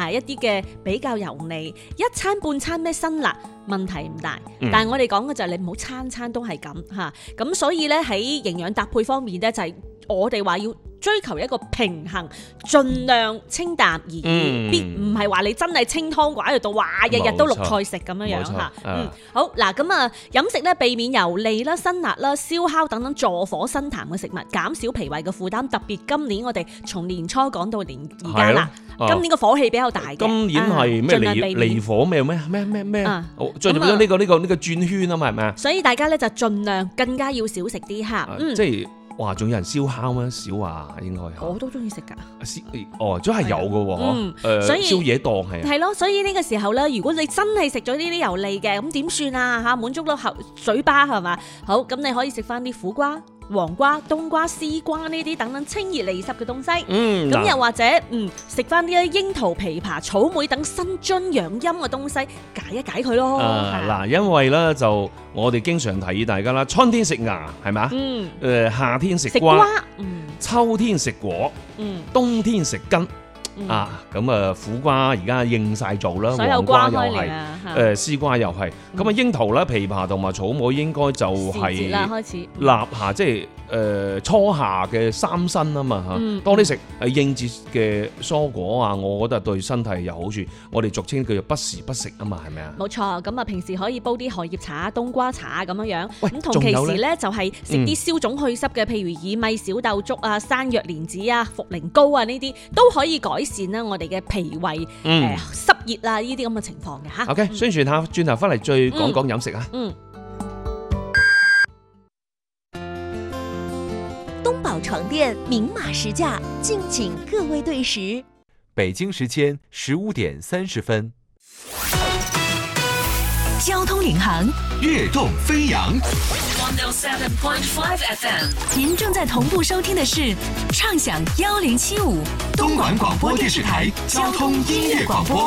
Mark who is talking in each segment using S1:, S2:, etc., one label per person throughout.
S1: 下一啲嘅比較油膩，一餐半餐咩辛辣問題唔大，但係我哋講嘅就係你唔好餐餐都係咁嚇，咁所以咧喺營養搭配方面咧就係我哋話要追求一個平衡，盡量清淡而已，必唔係話你真係清湯寡度，話日日都綠菜食咁樣樣嚇。好嗱，咁啊飲食咧避免油膩啦、辛辣啦、燒烤等等助火生痰嘅食物，減少脾胃嘅負擔。特別今年我哋從年初講到年而家啦，今年個火氣比較大嘅。今
S2: 年係咩離火咩進入咗呢個轉圈啊嘛，係咪啊？
S1: 所以大家咧就盡量更加要少食啲嚇。
S2: 即係哇，仲有人燒烤咩？少啊，應該
S1: 我都中意食㗎。
S2: 真係有嘅喎。所以宵夜檔係
S1: 咯，所以呢個時候咧，如果你真係食咗呢啲油膩嘅，咁點算啊？嚇，滿足到嘴巴係嘛？好，咁你可以食翻啲苦瓜、黃瓜、冬瓜、絲瓜呢啲等等清熱利濕嘅東西。咁又或者食翻啲櫻桃、枇杷、草莓等生津養陰嘅東西，解一解佢咯。
S2: 因為咧就我哋經常提議大家啦，春天食芽係咪？夏天食瓜，秋天食果，冬天食根。苦瓜而家應晒做啦，黃瓜又係，絲瓜又係，咁櫻桃啦、枇杷同埋草莓應該就係
S1: 開始
S2: 立夏，即係初夏嘅三新啊嘛嚇，多啲食應節嘅蔬果啊，我覺得對身體有好處。我哋俗稱叫做不時不食啊嘛，係咪啊？
S1: 冇錯，咁啊平時可以煲啲荷葉茶、冬瓜茶咁樣樣。咁同其時咧就係食啲消腫去濕嘅，譬如薏米小豆粥啊、山藥蓮子啊、茯苓膏啊呢啲都可以改善啦我哋嘅脾胃濕熱啊呢啲咁嘅情況嘅嚇。
S2: OK， 宣傳下，轉頭翻嚟再講講飲食啊。
S3: 東寶床墊明碼實價，敬請各位對時。
S4: 北京時間15點30分。
S3: 交通領航，
S5: 躍動飛揚。
S3: 107.5 FM， 您正在同步收聽的是暢享1075
S5: 東莞廣播電視台交通音樂廣播。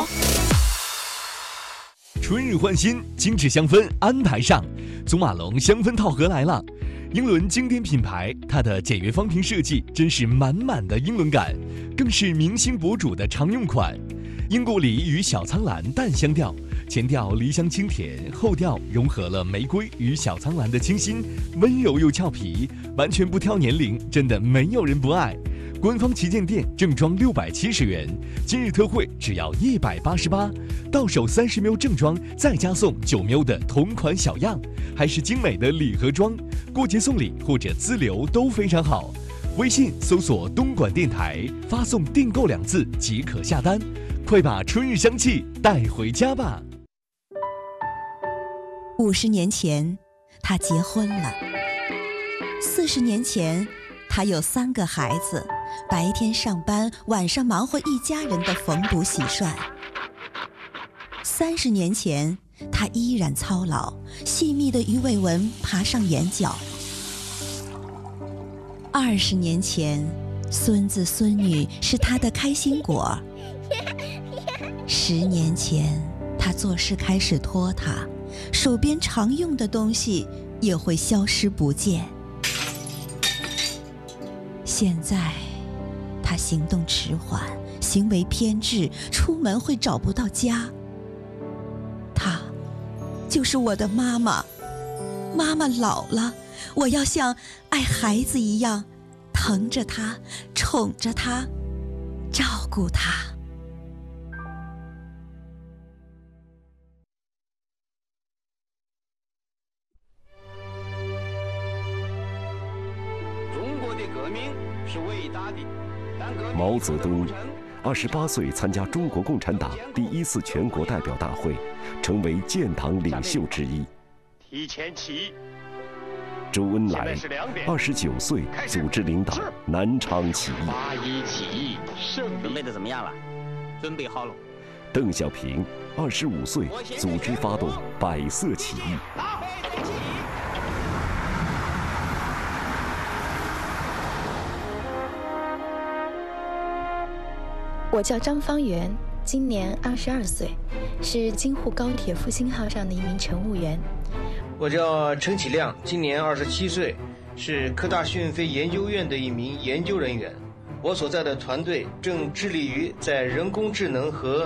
S6: 春日換新，精緻香氛安排上，祖馬龍香氛套盒來了。英倫經典品牌，它的簡約方瓶設計真是滿滿的英倫感，更是明星博主的常用款。英故里與小蒼蘭淡香調，前調梨香清甜，後調融合了玫瑰與小蒼蘭的清新，溫柔又俏皮，完全不挑年齡，真的沒有人不愛。官方旗艦店正裝670元，今日特惠只要188，到手30ml正裝，再加送9ml的同款小樣，還是精美的禮盒裝，過節送禮或者資留都非常好。微信搜索東莞電台，發送訂購2字即可下單，快把春日香氣帶回家吧。
S7: 50年前，他結婚了。40年前，他有3個孩子，白天上班，晚上忙活一家人的縫補洗涮。30年前，他依然操勞，細密的魚尾紋爬上眼角。20年前，孫子孫女是他的開心果。10年前，他做事開始拖沓，手邊常用的東西也會消失不見。現在，他行動遲緩，行為偏執，出門會找不到家。她就是我的媽媽。媽媽老了，我要像愛孩子一樣，疼着她，寵着她，照顧她。
S8: 毛泽东28歲參加中國共產黨第1次全國代表大會，成為建黨領袖之一。
S9: 提前起。
S8: 周恩來29歲組織領導南昌起義。
S9: 8·1起義
S10: 準備得怎麼樣了？準備好了。
S8: 鄧小平25歲組織發動百色起義。
S11: 我叫張方圓，今年22歲，是京滬高鐵復興號上的一名乘務員。
S12: 我叫陳啟亮，今年27歲，是科大訊飛研究院的一名研究人員。我所在的團隊正致力於在人工智能和